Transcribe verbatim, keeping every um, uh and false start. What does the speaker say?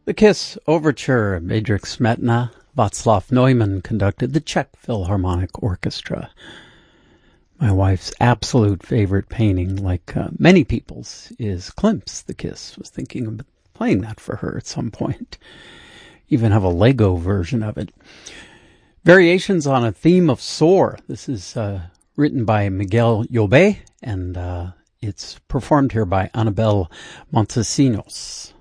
The Kiss Overture, Bedřich Smetana, Václav Neumann conducted, the Czech Philharmonic Orchestra. My wife's absolute favorite painting, like uh, many people's, is Klimt's The Kiss. Was thinking of playing that for her at some point. Even have a Lego version of it. Variations on a Theme of Soar. This is uh, written by Miguel Llobet, and uh, it's performed here by Anabel Montesinos.